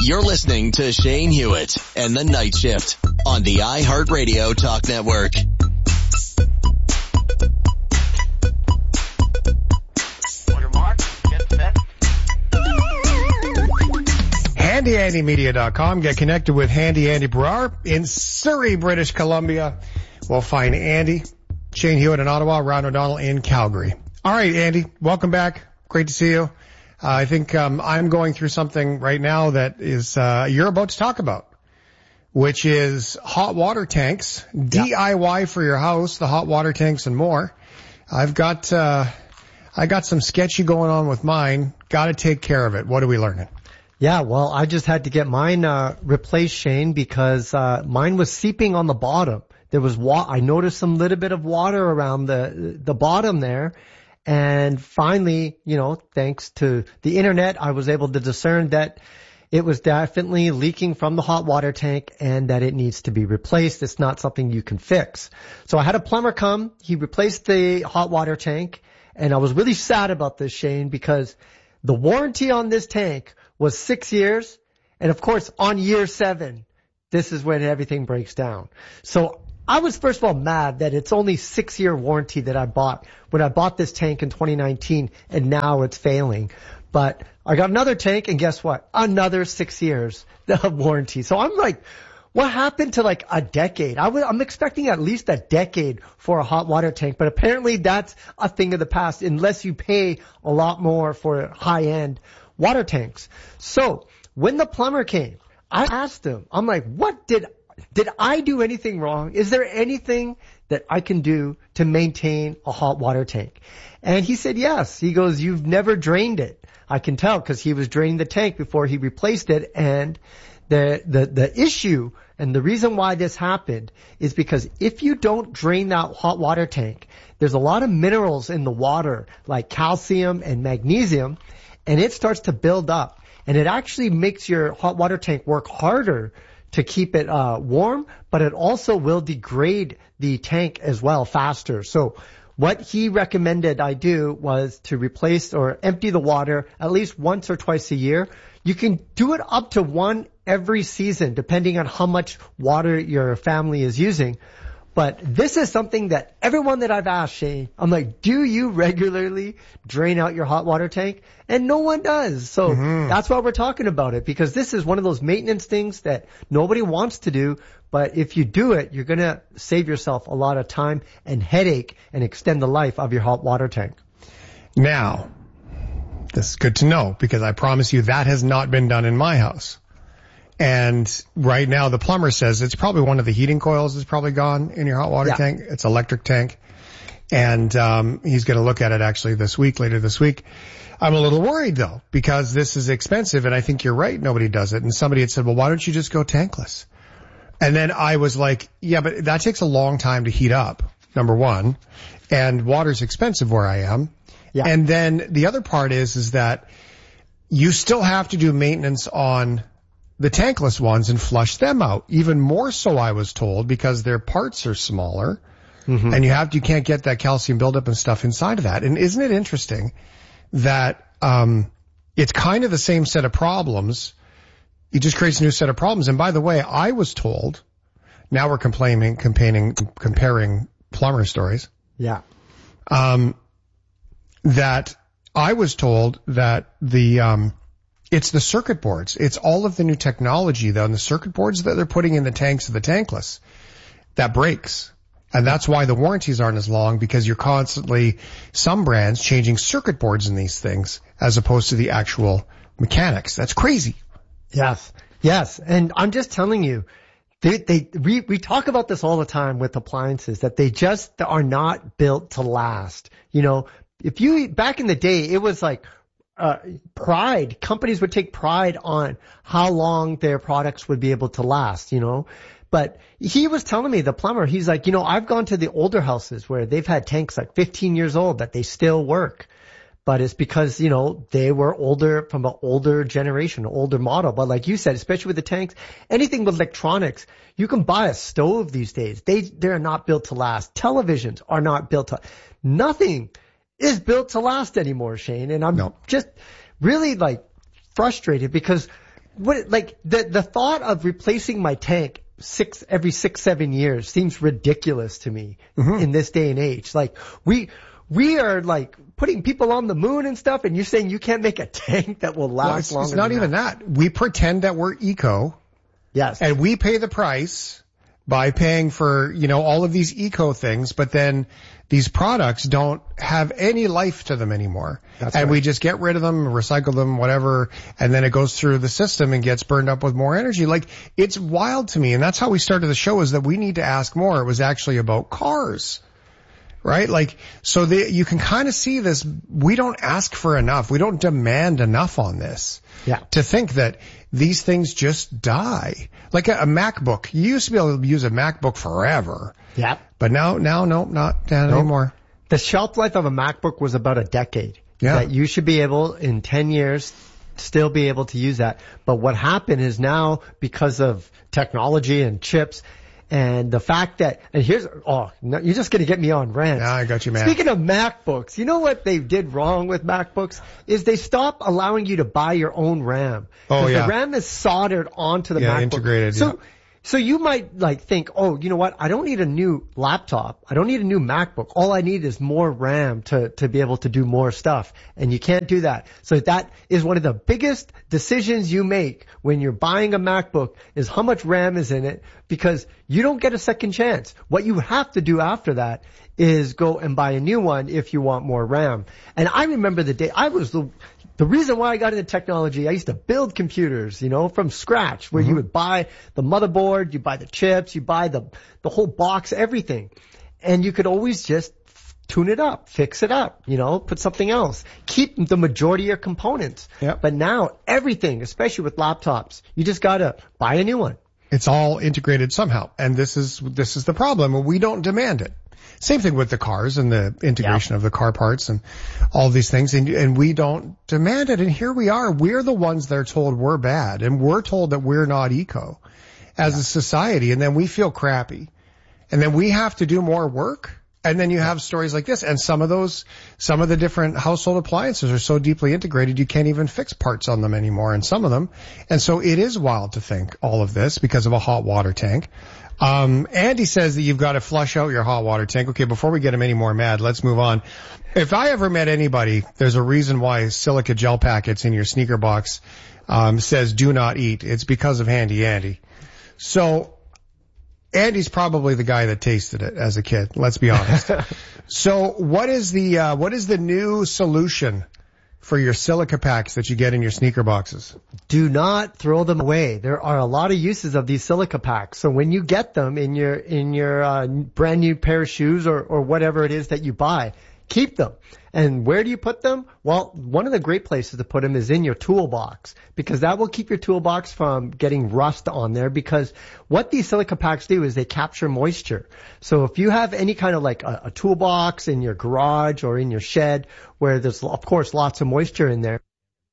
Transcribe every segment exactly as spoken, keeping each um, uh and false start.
You're listening to Shane Hewitt and the Night Shift on the iHeartRadio Talk Network. Handy Andy Media dot com. Get connected with Handy Andy Brar in Surrey, British Columbia. We'll find Andy, Shane Hewitt in Ottawa, Ryan O'Donnell in Calgary. All right, Andy, welcome back. Great to see you. Uh, I think um, I'm going through something right now that is uh, you're about to talk about, which is hot water tanks, yeah. D I Y for your house, the hot water tanks and more. I've got uh, I got some sketchy going on with mine. Got to take care of it. What are we learning? Yeah, well, I just had to get mine uh, replaced, Shane, because uh, mine was seeping on the bottom. There was wa- I noticed some little bit of water around the the bottom there, and finally, you know, thanks to the internet, I was able to discern that it was definitely leaking from the hot water tank and that it needs to be replaced. It's not something you can fix. So I had a plumber come. He replaced the hot water tank, and I was really sad about this, Shane, because the warranty on this tank was six years. And of course, on year seven, this is when everything breaks down. So I was first of all mad that it's only six year warranty that I bought when I bought this tank in twenty nineteen, and now it's failing. But I got another tank, and guess what? Another six years of warranty. So I'm like, what happened to like a decade? I was, I'm expecting at least a decade for a hot water tank, but apparently that's a thing of the past unless you pay a lot more for high end water tanks. So when the plumber came, I asked him, I'm like, what did, did I do anything wrong? Is there anything that I can do to maintain a hot water tank? And he said, yes. He goes, you've never drained it. I can tell because he was draining the tank before he replaced it. And the, the, the issue and the reason why this happened is because if you don't drain that hot water tank, there's a lot of minerals in the water like calcium and magnesium, and it starts to build up, and it actually makes your hot water tank work harder to keep it uh warm, but it also will degrade the tank as well faster. So what he recommended I do was to replace or empty the water at least once or twice a year. You can do it up to one every season, depending on how much water your family is using. But this is something that everyone that I've asked, Shane, I'm like, do you regularly drain out your hot water tank? And no one does. So mm-hmm. That's why we're talking about it, because this is one of those maintenance things that nobody wants to do. But if you do it, you're going to save yourself a lot of time and headache and extend the life of your hot water tank. Now, this is good to know, because I promise you that has not been done in my house. And right now the plumber says it's probably one of the heating coils is probably gone in your hot water yeah. tank. It's electric tank. And um he's going to look at it actually this week, later this week. I'm a little worried though, because this is expensive, and I think you're right, nobody does it. And somebody had said, well, why don't you just go tankless? And then I was like, yeah, but that takes a long time to heat up, number one. And water's expensive where I am. Yeah. And then the other part is, is that you still have to do maintenance on the tankless ones and flush them out. Even more so, I was told, because their parts are smaller, mm-hmm. and you have to, you can't get that calcium buildup and stuff inside of that. And isn't it interesting that um it's kind of the same set of problems? It just creates a new set of problems. And by the way, I was told, now we're complaining, comparing, comparing plumber stories. Yeah. Um, that I was told that the um it's the circuit boards. It's all of the new technology, though, and the circuit boards that they're putting in the tanks of the tankless that breaks. And that's why the warranties aren't as long, because you're constantly, some brands, changing circuit boards in these things as opposed to the actual mechanics. That's crazy. Yes. Yes. And I'm just telling you, they, they, we, we talk about this all the time with appliances, that they just are not built to last. You know, if you, back in the day, it was like, Uh, pride. Companies would take pride on how long their products would be able to last, you know. But he was telling me, the plumber, he's like, you know, I've gone to the older houses where they've had tanks like fifteen years old that they still work. But it's because, you know, they were older, from an older generation, older model. But like you said, especially with the tanks, anything with electronics, you can buy a stove these days. They, they're not built to last. Televisions are not built to, nothing is built to last anymore, Shane. And I'm no. just really like frustrated, because what, like the, the thought of replacing my tank six, every six, seven years seems ridiculous to me mm-hmm. in this day and age. Like we, we are like putting people on the moon and stuff, and you're saying you can't make a tank that will last well, it's, longer. It's not than even that. that. We pretend that we're eco. Yes. And we pay the price by paying for, you know, all of these eco things, but then these products don't have any life to them anymore. That's and right. we just get rid of them, recycle them, whatever, and then it goes through the system and gets burned up with more energy. Like, it's wild to me, and that's how we started the show, is that we need to ask more. It was actually about cars. Right? Like, so the, you can kind of see this. We don't ask for enough. We don't demand enough on this. Yeah. To think that these things just die. Like a, a MacBook. You used to be able to use a MacBook forever. Yeah. But now, now, no, not, not nope. anymore. The shelf life of a MacBook was about a decade. Yeah. That you should be able, in ten years, still be able to use that. But what happened is now, because of technology and chips, and the fact that, and here's, oh, no, you're just going to get me on rants. Yeah, I got you, man. Speaking of MacBooks, you know what they did wrong with MacBooks? Is they stopped allowing you to buy your own RAM. Oh, yeah. The RAM is soldered onto the yeah, MacBook. integrated, so, yeah. So you might like think, oh, you know what? I don't need a new laptop. I don't need a new MacBook. All I need is more RAM to, to be able to do more stuff. And you can't do that. So that is one of the biggest decisions you make when you're buying a MacBook, is how much RAM is in it, because you don't get a second chance. What you have to do after that is go and buy a new one if you want more RAM. And I remember the day I was the, The reason why I got into technology, I used to build computers, you know, from scratch, where mm-hmm. you would buy the motherboard, you buy the chips, you buy the, the whole box, everything. And you could always just tune it up, fix it up, you know, put something else. Keep the majority of your components. Yep. But now everything, especially with laptops, you just gotta buy a new one. It's all integrated somehow. And this is, this is the problem. We don't demand it. Same thing with the cars and the integration yeah. of the car parts and all these things. And, and we don't demand it. And here we are. We're the ones that are told we're bad. And we're told that we're not eco as yeah. a society. And then we feel crappy. And then we have to do more work. And then you have stories like this. And some of those, some of the different household appliances are so deeply integrated, you can't even fix parts on them anymore, and some of them. And so it is wild to think all of this because of a hot water tank. Um, Andy says that you've got to flush out your hot water tank. Okay, before we get him any more mad, let's move on. If I ever met anybody, there's a reason why silica gel packets in your sneaker box, um, says do not eat. It's because of Handy Andy. So, Andy's probably the guy that tasted it as a kid. Let's be honest. So what is the, uh, what is the new solution for your silica packs that you get in your sneaker boxes? Do not throw them away. There are a lot of uses of these silica packs. So when you get them in your, in your, uh, brand new pair of shoes or, or whatever it is that you buy, keep them. And where do you put them? Well, one of the great places to put them is in your toolbox, because that will keep your toolbox from getting rust on there, because what these silica packs do is they capture moisture. So if you have any kind of like a, a toolbox in your garage or in your shed where there's, of course, lots of moisture in there,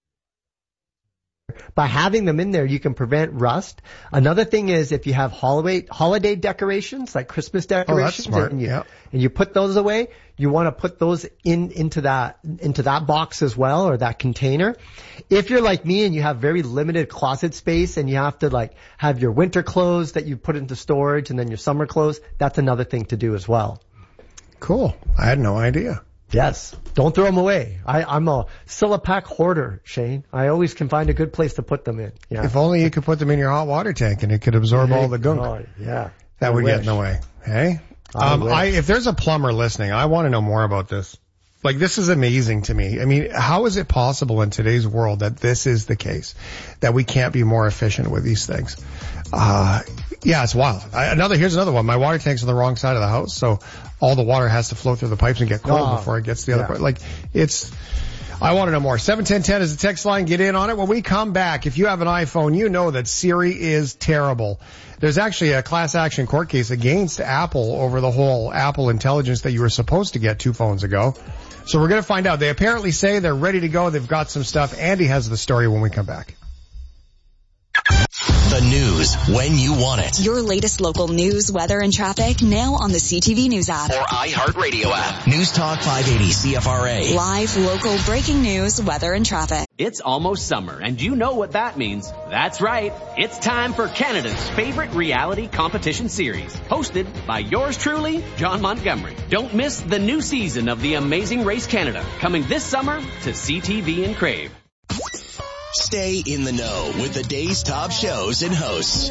by having them in there, you can prevent rust. Another thing is if you have holiday, holiday decorations, like Christmas decorations, oh, that's smart. And, you, yeah. and you put those away, you want to put those in, into that, into that box as well, or that container. If you're like me and you have very limited closet space and you have to like have your winter clothes that you put into storage and then your summer clothes, that's another thing to do as well. Cool. I had no idea. Yes. Don't throw them away. I, I'm a Silipac hoarder, Shane. I always can find a good place to put them in. Yeah. If only you could put them in your hot water tank and it could absorb all the gunk. Oh, yeah. That I would wish. get in the way. Hey? I Um, wish. I, if there's a plumber listening, I want to know more about this. Like, this is amazing to me. I mean, how is it possible in today's world that this is the case? That we can't be more efficient with these things? Uh, yeah, it's wild. I, another, here's another one. My water tank's on the wrong side of the house, so all the water has to flow through the pipes and get cold Oh, before it gets to the other yeah. part. Like, it's, I want to know more. seven ten ten is the text line. Get in on it. When we come back, if you have an iPhone, you know that Siri is terrible. There's actually a class action court case against Apple over the whole Apple Intelligence that you were supposed to get two phones ago. So we're going to find out. They apparently say they're ready to go. They've got some stuff. Andy has the story when we come back. The news when you want it. Your latest local news, weather, and traffic now on the C T V News app. Or iHeartRadio app. News Talk five eighty C F R A. Live, local, breaking news, weather, and traffic. It's almost summer, and you know what that means. That's right. It's time for Canada's favorite reality competition series, hosted by yours truly, John Montgomery. Don't miss the new season of The Amazing Race Canada, coming this summer to C T V and Crave. Stay in the know with the day's top shows and hosts.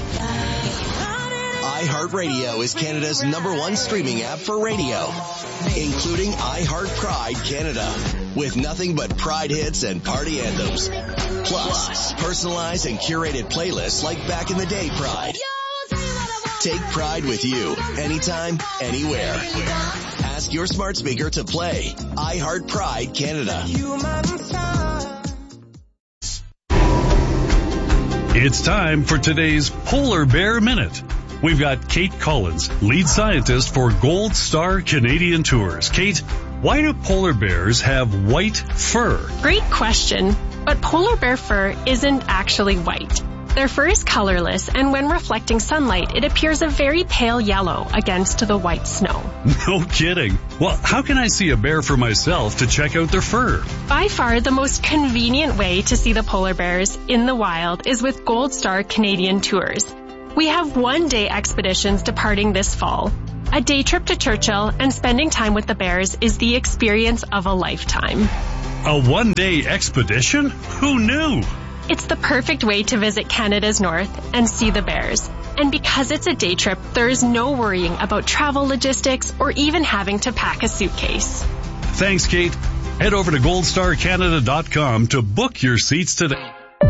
iHeartRadio is Canada's number one streaming app for radio, including iHeart Pride Canada, with nothing but Pride hits and party anthems. Plus, personalized and curated playlists like Back in the Day Pride. Take Pride with you, anytime, anywhere. Ask your smart speaker to play iHeart Pride Canada. It's time for today's Polar Bear Minute. We've got Kate Collins, lead scientist for Gold Star Canadian Tours. Kate, why do polar bears have white fur? Great question, but polar bear fur isn't actually white. Their fur is colorless, and when reflecting sunlight, it appears a very pale yellow against the white snow. No kidding. Well, how can I see a bear for myself to check out their fur? By far, the most convenient way to see the polar bears in the wild is with Gold Star Canadian Tours. We have one-day expeditions departing this fall. A day trip to Churchill and spending time with the bears is the experience of a lifetime. A one-day expedition? Who knew? It's the perfect way to visit Canada's north and see the bears. And because it's a day trip, there is no worrying about travel logistics or even having to pack a suitcase. Thanks, Kate. Head over to gold star canada dot com to book your seats today.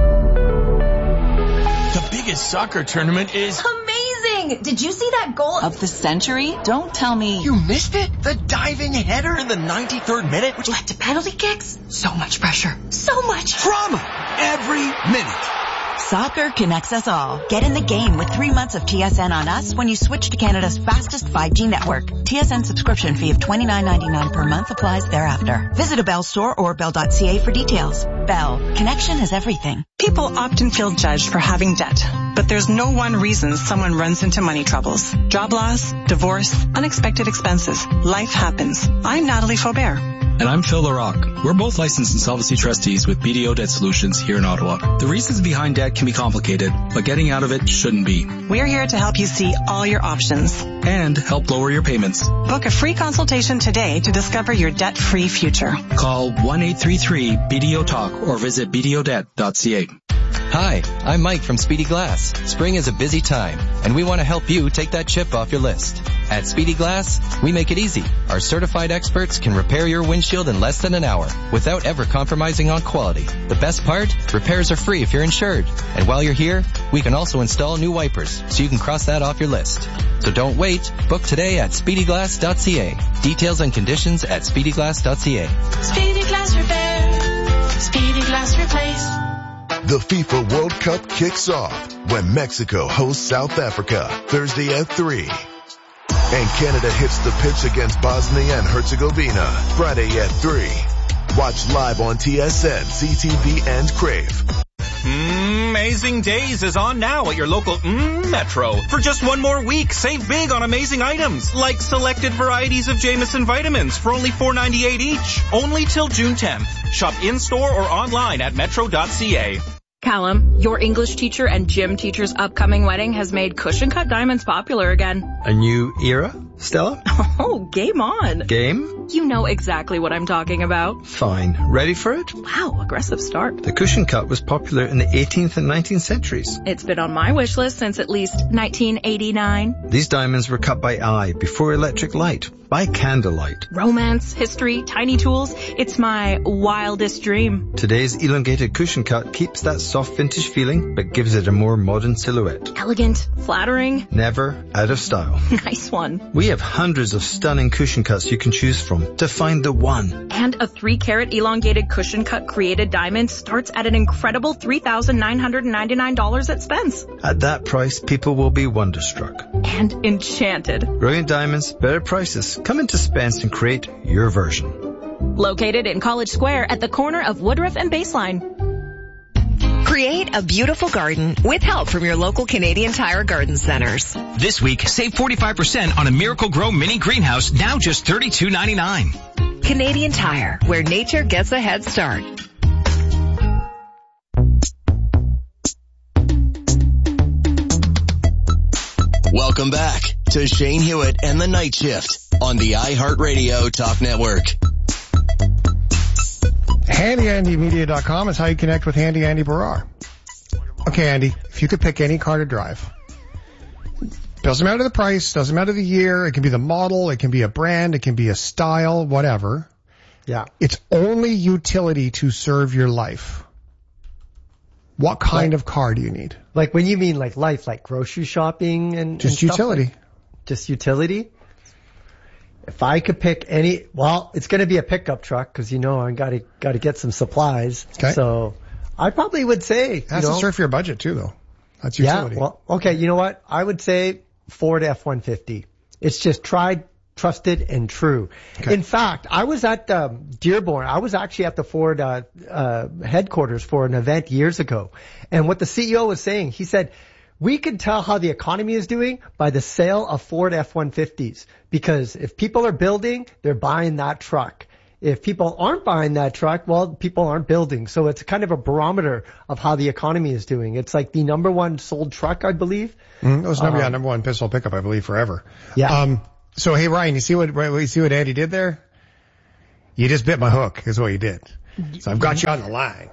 The biggest soccer tournament is amazing! Did you see that goal of the century? Don't tell me you missed it. The diving header in the ninety-third minute, which led to penalty kicks. So much pressure. So much drama every minute. Soccer connects us all. Get in the game with three months of T S N on us when you switch to Canada's fastest five G network. T S N subscription fee of twenty-nine ninety-nine per month applies thereafter. Visit a Bell store or bell dot c a for details. Bell. Connection is everything. People often feel judged for having debt, but there's no one reason someone runs into money troubles. Job loss, divorce, unexpected expenses. Life happens. I'm Natalie Faubert. And I'm Phil LaRock. We're both licensed insolvency trustees with B D O Debt Solutions here in Ottawa. The reasons behind debt can be complicated, but getting out of it shouldn't be. We're here to help you see all your options. And help lower your payments. Book a free consultation today to discover your debt-free future. Call one eight three three B D O talk or visit b d o debt dot c a. Hi, I'm Mike from Speedy Glass. Spring is a busy time, and we want to help you take that chip off your list. At Speedy Glass, we make it easy. Our certified experts can repair your windshield in less than an hour without ever compromising on quality. The best part? Repairs are free if you're insured. And while you're here, we can also install new wipers, so you can cross that off your list. So don't wait. Book today at speedy glass dot c a. Details and conditions at speedy glass dot c a. Speedy Glass Repair. Speedy Glass Replace. The FIFA World Cup kicks off when Mexico hosts South Africa Thursday at three. And Canada hits the pitch against Bosnia and Herzegovina Friday at three. Watch live on T S N, C T V, and Crave. Amazing Days is on now at your local mm, Metro. For just one more week, save big on amazing items like selected varieties of Jameson vitamins for only four ninety-eight each. Only till June tenth. Shop in-store or online at metro dot c a. Callum, your English teacher and gym teacher's upcoming wedding has made cushion cut diamonds popular again. A new era, Stella? Oh, game on. Game? You know exactly what I'm talking about. Fine. Ready for it? Wow, aggressive start. The cushion cut was popular in the eighteenth and nineteenth centuries. It's been on my wish list since at least nineteen eighty-nine. These diamonds were cut by eye before electric light. By candlelight. Romance, history, tiny tools. It's my wildest dream. Today's elongated cushion cut keeps that soft vintage feeling, but gives it a more modern silhouette. Elegant, flattering. Never out of style. Nice one. We have hundreds of stunning cushion cuts you can choose from to find the one. And a three carat elongated cushion cut created diamond starts at an incredible three thousand nine hundred ninety-nine dollars at Spence. At that price, people will be wonderstruck. And enchanted. Brilliant diamonds, better prices. Come into Spence and create your version. Located in College Square at the corner of Woodruff and Baseline. Create a beautiful garden with help from your local Canadian Tire Garden Centers. This week, save forty-five percent on a Miracle Grow mini greenhouse, now just thirty-two ninety-nine. Canadian Tire, where nature gets a head start. Welcome back to Shane Hewitt and the Night Shift on the iHeartRadio Talk Network. Handy Andy Media dot com is how you connect with Handy Andy Barrar. Okay, Andy, if you could pick any car to drive, doesn't matter the price, doesn't matter the year, it can be the model, it can be a brand, it can be a style, whatever. Yeah. It's only utility to serve your life. What kind like, of car do you need? Like when you mean like life, like grocery shopping and just and utility. Like, just utility? If I could pick any, well, it's going to be a pickup truck because you know I got to got to get some supplies. Okay. So I probably would say it has you know, to serve for your budget too, though. That's utility. Yeah. Well, okay. You know what? I would say Ford F one fifty. It's just tried, trusted, and true. Okay. In fact, I was at um, Dearborn. I was actually at the Ford uh, uh, headquarters for an event years ago, and what the C E O was saying, he said, we can tell how the economy is doing by the sale of Ford F one fifties. Because if people are building, they're buying that truck. If people aren't buying that truck, well, people aren't building. So it's kind of a barometer of how the economy is doing. It's like the number one sold truck, I believe. Mm, it was number, um, yeah, number one pistol pickup, I believe, forever. Yeah. Um, so, hey, Ryan, you see what, you see what Andy did there? You just bit my hook, is what you did. So I've got you on the line.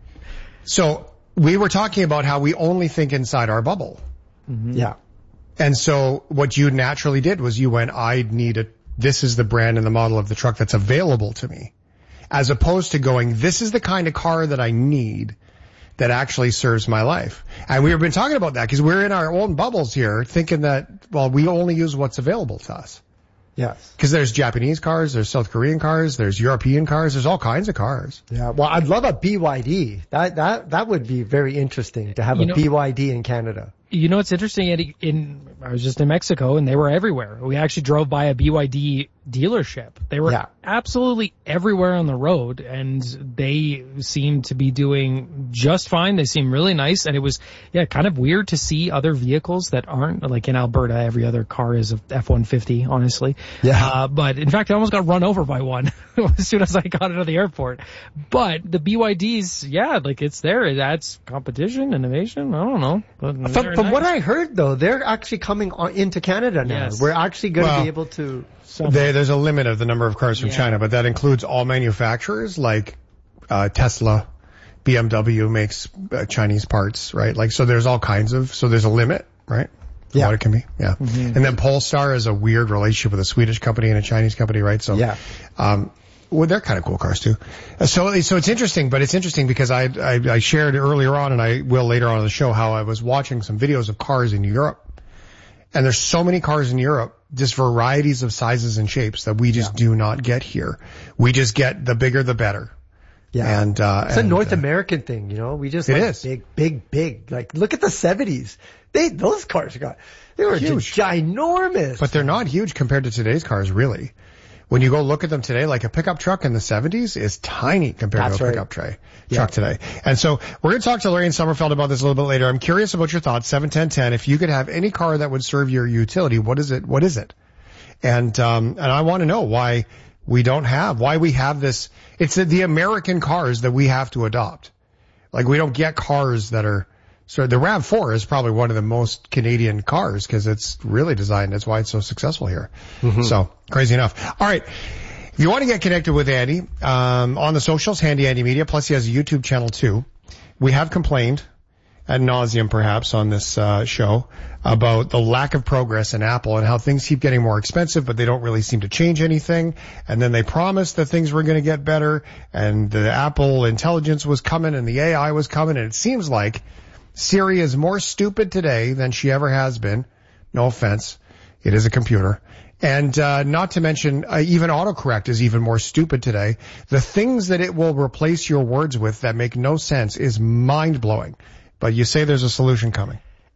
So we were talking about how we only think inside our bubble. Mm-hmm. Yeah. And so what you naturally did was you went, I need a, this is the brand and the model of the truck that's available to me. As opposed to going, this is the kind of car that I need that actually serves my life. And we've been talking about that because we're in our own bubbles here thinking that, well, we only use what's available to us. Yes. Because there's Japanese cars, there's South Korean cars, there's European cars, there's all kinds of cars. Yeah. Well, I'd love a B Y D. That, that, that would be very interesting to have you a know, B Y D in Canada. You know, it's interesting, Eddie, in, I was just in Mexico and they were everywhere. We actually drove by a B Y D dealership. They were yeah. absolutely everywhere on the road and they seemed to be doing just fine. They seemed really nice. And it was, yeah, kind of weird to see other vehicles that aren't, like in Alberta, every other car is a F one fifty, honestly. Yeah. Uh, but in fact, I almost got run over by one as soon as I got out of the airport. But the B Y Ds, yeah, like it's there. It adds competition, innovation. I don't know. But from, from nice. what I heard though, they're actually coming on into Canada now. Yes. We're actually going to well, be able to. There, there's a limit of the number of cars from yeah. China, but that includes all manufacturers like uh, Tesla, B M W makes uh, Chinese parts, right? Like, so there's all kinds of, so there's a limit, right? For yeah. what it can be, yeah. Mm-hmm. And then Polestar is a weird relationship with a Swedish company and a Chinese company, right? So, yeah. um, well, they're kind of cool cars too. So, so it's interesting, but it's interesting because I, I, I shared earlier on, and I will later on in the show, how I was watching some videos of cars in Europe. And there's so many cars in Europe, just varieties of sizes and shapes that we just yeah. do not get here. We just get the bigger the better. Yeah. And, uh, it's and, a North uh, American thing, you know, we just it like is. big, big, big. Like, look at the seventies. They, those cars got, they were huge. Just ginormous. But they're not huge compared to today's cars, really. When you go look at them today, like a pickup truck in the seventies is tiny compared That's to a right. pickup tray, yeah. truck today. And so we're going to talk to Lorraine Sommerfeld about this a little bit later. I'm curious about your thoughts. seven ten ten. If you could have any car that would serve your utility, what is it? What is it? And, um, and I want to know why we don't have, why we have this. It's the, the American cars that we have to adopt. Like we don't get cars that are, so the RAV four is probably one of the most Canadian cars because it's really designed. That's why it's so successful here. Mm-hmm. So crazy enough. All right. If you want to get connected with Andy, um, on the socials, Handy Andy Media, plus he has a YouTube channel too. We have complained ad nauseum perhaps on this, uh, show about the lack of progress in Apple and how things keep getting more expensive, but they don't really seem to change anything. And then they promised that things were going to get better and the Apple intelligence was coming and the A I was coming. And it seems like Siri is more stupid today than she ever has been. No offense. It is a computer. And uh not to mention, uh, even autocorrect is even more stupid today. The things that it will replace your words with that make no sense is mind-blowing. But you say there's a solution coming.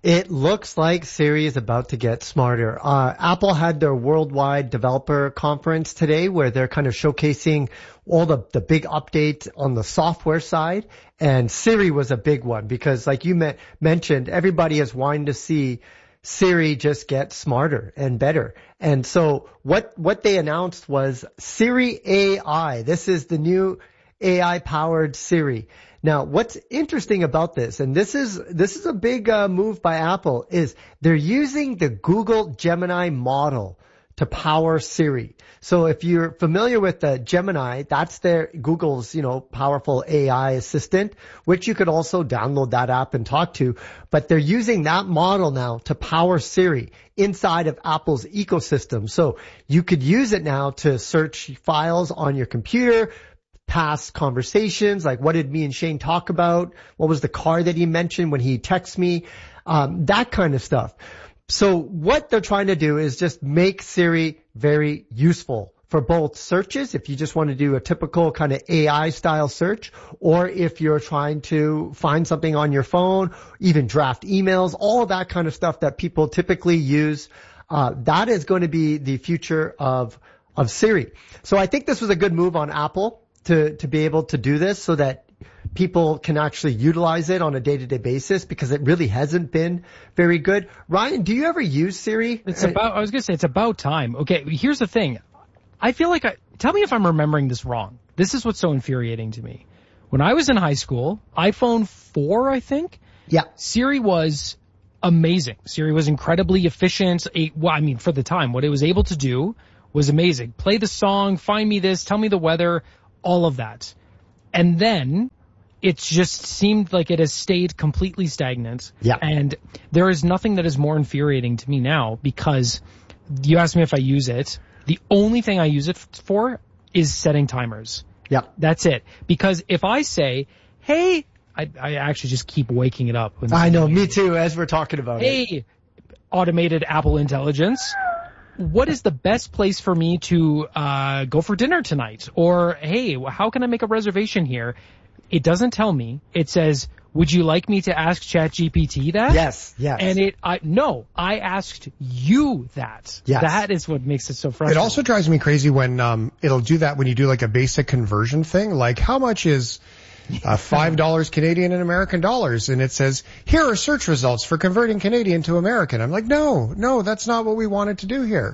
It looks like Siri is about to get smarter. Uh, Apple had their worldwide developer conference today where they're kind of showcasing all the, the big updates on the software side. And Siri was a big one because like you me- mentioned, everybody is wanting to see Siri just get smarter and better. And so what, what they announced was Siri A I. This is the new A I powered Siri. Now, what's interesting about this, and this is this is a big uh, move by Apple, is they're using the Google Gemini model to power Siri. So if you're familiar with the Gemini, that's their Google's, you know, powerful A I assistant, which you could also download that app and talk to. But they're using that model now to power Siri inside of Apple's ecosystem. So you could use it now to search files on your computer, past conversations, like what did me and Shane talk about? What was the car that he mentioned when he texted me? Um, that kind of stuff. So what they're trying to do is just make Siri very useful for both searches, if you just want to do a typical kind of A I style search, or if you're trying to find something on your phone, even draft emails, all of that kind of stuff that people typically use. Uh, that is going to be the future of, of Siri. So I think this was a good move on Apple to, to be able to do this so that people can actually utilize it on a day-to-day basis because it really hasn't been very good. Ryan, do you ever use Siri? It's about, I was going to say, it's about time. Okay, here's the thing. I feel like I, tell me if I'm remembering this wrong. This is what's so infuriating to me. When I was in high school, iPhone four, I think. Yeah. Siri was amazing. Siri was incredibly efficient. It, well, I mean, for the time, what it was able to do was amazing. Play the song, find me this, tell me the weather, all of that. And then it just seemed like it has stayed completely stagnant. Yeah. And there is nothing that is more infuriating to me now because you asked me if I use it. The only thing I use it for is setting timers. Yeah. That's it. Because if I say, hey, I, I actually just keep waking it up. I know, me too, as we're talking about hey, it. Hey, automated Apple Intelligence. What is the best place for me to uh go for dinner tonight? Or, hey, how can I make a reservation here? It doesn't tell me. It says, would you like me to ask ChatGPT that? Yes, yes. And it, I, no, I asked you that. Yes. That is what makes it so frustrating. It also drives me crazy when um it'll do that when you do like a basic conversion thing. Like, how much is uh, five dollars Canadian and American dollars? And it says, here are search results for converting Canadian to American. I'm like, no, no, that's not what we wanted to do here.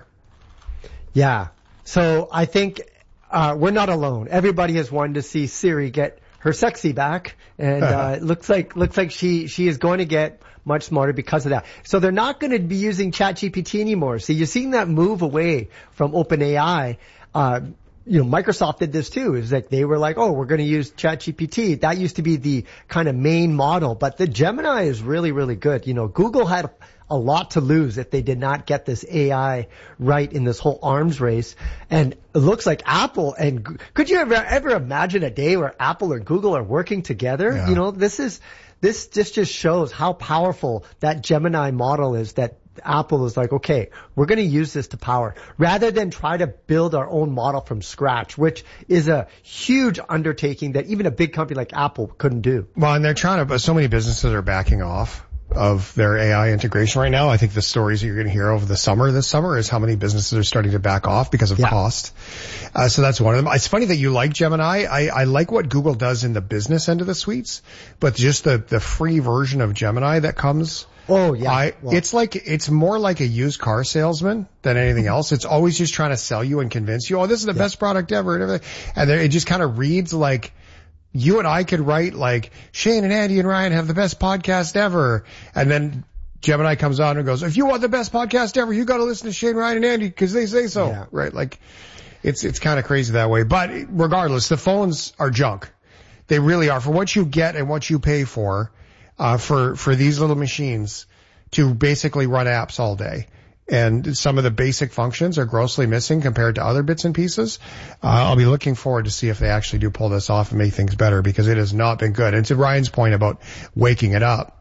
Yeah. So I think uh we're not alone. Everybody has wanted to see Siri get her sexy back, and uh it looks like looks like she she is going to get much smarter because of that. So they're not going to be using ChatGPT anymore. So you're seeing that move away from OpenAI. Uh You know, Microsoft did this too. Is like they were like, oh, we're going to use ChatGPT. That used to be the kind of main model, but the Gemini is really, really good. You know, Google had a lot to lose if they did not get this A I right in this whole arms race. And it looks like Apple and could you ever ever imagine a day where Apple or Google are working together? Yeah. You know, this is this just just shows how powerful that Gemini model is that Apple is like, okay, we're going to use this to power rather than try to build our own model from scratch, which is a huge undertaking that even a big company like Apple couldn't do. Well, and they're trying to, but so many businesses are backing off of their A I integration right now. I think the stories that you're going to hear over the summer this summer is how many businesses are starting to back off because of yeah. cost. Uh, so that's one of them. It's funny that you like Gemini. I, I like what Google does in the business end of the suites, but just the, the free version of Gemini that comes. Oh, yeah. I, well, it's like, it's more like a used car salesman than anything else. It's always just trying to sell you and convince you, oh, this is the yeah. best product ever and everything. And it just kind of reads like, you and I could write like, Shane and Andy and Ryan have the best podcast ever. And then Gemini comes on and goes, if you want the best podcast ever, you got to listen to Shane, Ryan, and Andy because they say so. Yeah. Right? Like, it's, it's kind of crazy that way. But regardless, the phones are junk. They really are. For what you get and what you pay for, uh, for, for these little machines to basically run apps all day. And some of the basic functions are grossly missing compared to other bits and pieces. Uh, I'll be looking forward to see if they actually do pull this off and make things better because it has not been good. And to Ryan's point about waking it up,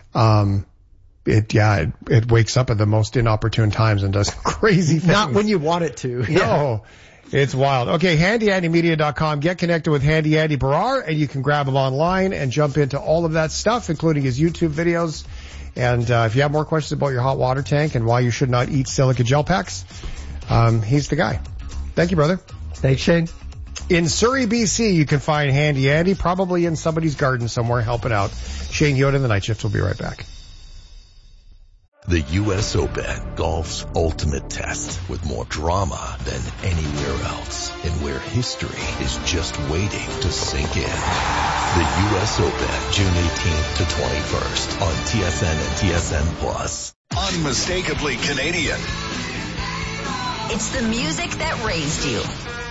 um, it, yeah, it, it wakes up at the most inopportune times and does crazy things. Not when you want it to. No. It's wild. Okay, handy andy media dot com. Get connected with Handy Andy Barrar, and you can grab him online and jump into all of that stuff, including his YouTube videos. And uh, if you have more questions about your hot water tank and why you should not eat silica gel packs, um, he's the guy. Thank you, brother. Thanks, Shane. In Surrey, B C, you can find Handy Andy, probably in somebody's garden somewhere, helping out. Shane Yoda in the Night Shift will be right back. The U S Open, golf's ultimate test, with more drama than anywhere else, and where history is just waiting to sink in. The U S Open, June eighteenth to twenty-first on T S N and T S N Plus. Unmistakably Canadian. It's the music that raised you.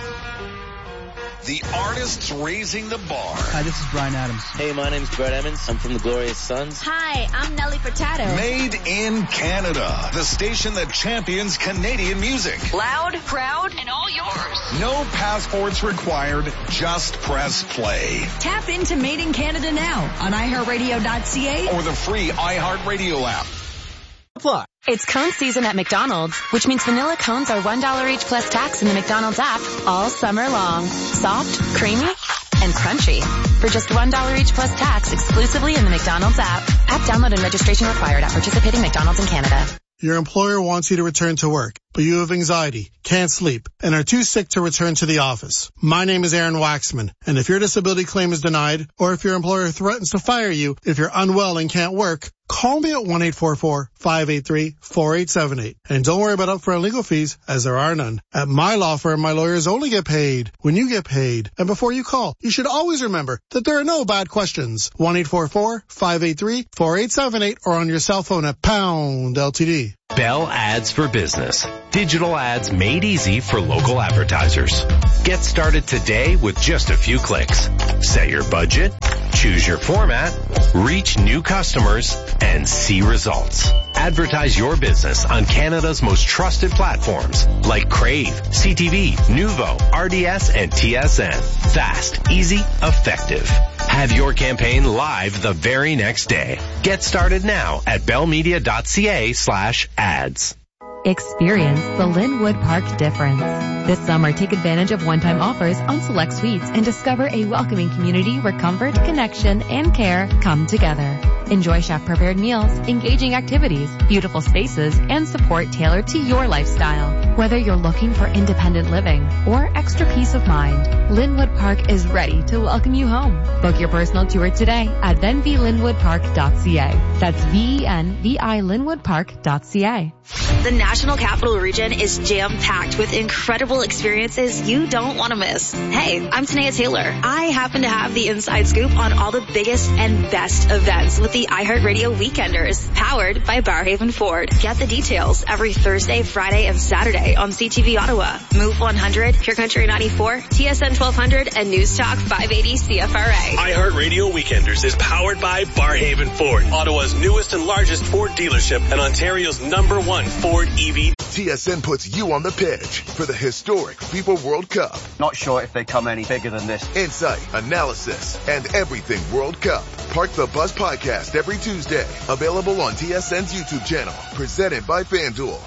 The artists raising the bar. Hi, this is Bryan Adams. Hey, my name's Brett Emmons. I'm from the Glorious Sons. Hi, I'm Nelly Furtado. Made in Canada. The station that champions Canadian music. Loud, proud, and all yours. No passports required. Just press play. Tap into Made in Canada now on i heart radio dot c a or the free iHeartRadio app. Apply. It's cone season at McDonald's, which means vanilla cones are one dollar each plus tax in the McDonald's app all summer long. Soft, creamy, and crunchy. For just one dollar each plus tax exclusively in the McDonald's app. App download and registration required at participating McDonald's in Canada. Your employer wants you to return to work, but you have anxiety, can't sleep, and are too sick to return to the office. My name is Aaron Waxman, and if your disability claim is denied, or if your employer threatens to fire you if you're unwell and can't work, call me at one eight four four, five eight three, four eight seven eight. And don't worry about upfront legal fees, as there are none. At my law firm, my lawyers only get paid when you get paid. And before you call, you should always remember that there are no bad questions. one eight four four, five eight three, four eight seven eight or on your cell phone at pound L T D. Bell Ads for Business. Digital ads made easy for local advertisers. Get started today with just a few clicks. Set your budget, choose your format, reach new customers, and see results. Advertise your business on Canada's most trusted platforms like Crave, C T V, Nuvo, R D S, and T S N. Fast, easy, effective. Have your campaign live the very next day. Get started now at bellmedia dot c a slash ads. Experience the Linwood Park difference. This summer, take advantage of one-time offers on select suites and discover a welcoming community where comfort, connection, and care come together. Enjoy chef-prepared meals, engaging activities, beautiful spaces, and support tailored to your lifestyle. Whether you're looking for independent living or extra peace of mind, Linwood Park is ready to welcome you home. Book your personal tour today at venvi linwood park dot c a. That's V E N V I linwood park dot c a. The National Capital Region is jam-packed with incredible experiences you don't want to miss. Hey, I'm Tanea Taylor. I happen to have the inside scoop on all the biggest and best events with the iHeartRadio Weekenders, powered by Barrhaven Ford. Get the details every Thursday, Friday, and Saturday on C T V Ottawa, Move one hundred, Pure Country ninety-four, T S N twelve hundred, and News Talk five eighty C F R A. iHeartRadio Weekenders is powered by Barrhaven Ford, Ottawa's newest and largest Ford dealership and Ontario's number one Ford E V. T S N puts you on the pitch for the historic FIFA World Cup. Not sure if they come any bigger than this. Insight, analysis, and everything World Cup. Park the Bus Podcast every Tuesday. Available on T S N's YouTube channel. Presented by FanDuel.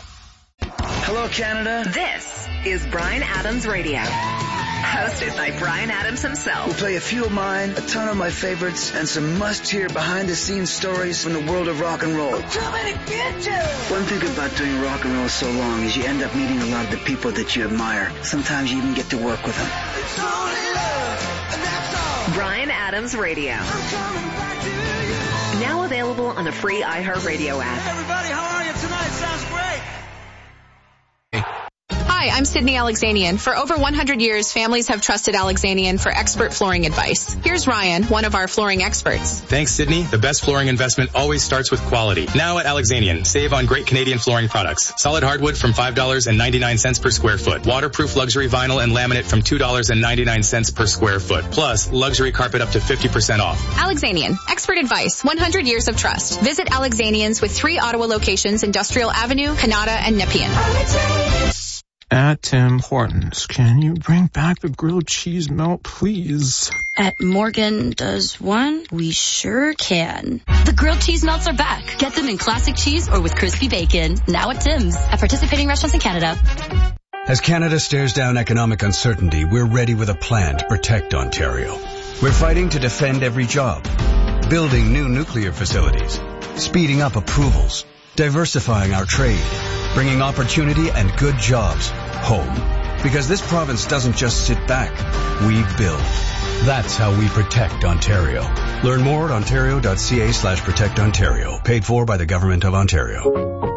Hello, Canada. This is Bryan Adams Radio. Hosted by Bryan Adams himself. We'll play a few of mine, a ton of my favorites, and some must-hear behind-the-scenes stories from the world of rock and roll. We're coming to get you! One thing about doing rock and roll so long is you end up meeting a lot of the people that you admire. Sometimes you even get to work with them. It's only love, and that's all. Bryan Adams Radio. I'm coming back to you. Now available on the free iHeartRadio app. Hey, everybody, how are you tonight? Sounds great. Hi, I'm Sydney Alexanian. For over one hundred years, families have trusted Alexanian for expert flooring advice. Here's Ryan, one of our flooring experts. Thanks, Sydney. The best flooring investment always starts with quality. Now at Alexanian, save on great Canadian flooring products. Solid hardwood from five dollars and ninety-nine cents per square foot. Waterproof luxury vinyl and laminate from two dollars and ninety-nine cents per square foot. Plus, luxury carpet up to fifty percent off. Alexanian, expert advice, one hundred years of trust. Visit Alexanians with three Ottawa locations, Industrial Avenue, Canada, and Nepean. At Tim Hortons, can you bring back the grilled cheese melt, please? At Morgan does one? We sure can. The grilled cheese melts are back. Get them in classic cheese or with crispy bacon. Now at Tim's. At participating restaurants in Canada. As Canada stares down economic uncertainty, we're ready with a plan to protect Ontario. We're fighting to defend every job, building new nuclear facilities, speeding up approvals, diversifying our trade, bringing opportunity and good jobs home. Because this province doesn't just sit back, we build. That's how we protect Ontario. Learn more at ontario.ca slash protect Ontario. Paid for by the Government of Ontario.